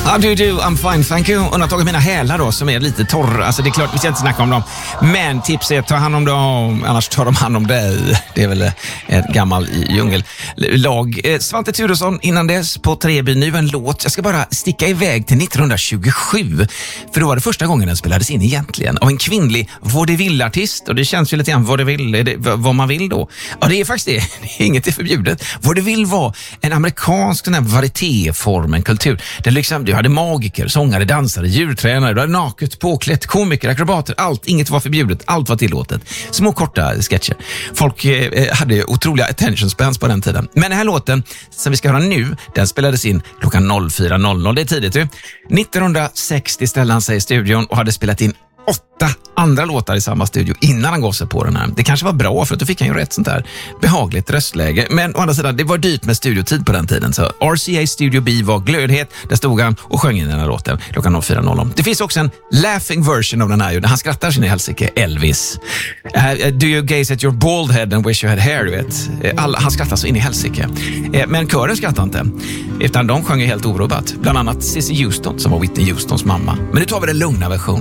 How do you do? I'm fine, thank you. Undantaget mina hälar då som är lite torra. Alltså det är klart, vi ska inte snacka om dem. Men tips är, ta hand om dem, annars tar de hand om dig. Det är väl ett gammal djungellag. Svante Thuresson innan dess på Treby, nu en låt. Jag ska bara sticka iväg till 1927. För då var det första gången den spelades in egentligen av en kvinnlig vaudeville-artist. Och det känns ju lite grann vaudeville, är det vad man vill då? Ja, det är faktiskt det. Inget är förbjudet. Vaudeville var en amerikansk den här varietéform, en kultur. Det liksom, du hade magiker, sångare, dansare, djurtränare, du hade naket, påklätt, komiker, akrobater, allt. Inget var förbjudet, allt var tillåtet. Små korta sketcher. Folk hade otroliga attention spans på den tiden. Men den här låten som vi ska höra nu, den spelades in klockan 04.00. Det är tidigt ju. 1960 ställde han sig i studion och hade spelat in 8 andra låtar i samma studio innan han gav sig på den här. Det kanske var bra för att då fick han ju rätt sånt där behagligt röstläge. Men å andra sidan, det var dyrt med studiotid på den tiden. Så RCA Studio B var glödhet. Där stod han och sjöng in den här låten klockan 04.00. Det finns också en laughing version av den här. Han skrattar sin i helsike, Elvis. Do you gaze at your bald head and wish you had hair, du vet. Han skrattar så in i helsike. Men kören skrattar inte. Utan de sjöng helt orubbat. Bland annat Cissy Houston som var Whitney Houstons mamma. Men nu tar vi den lugna versionen.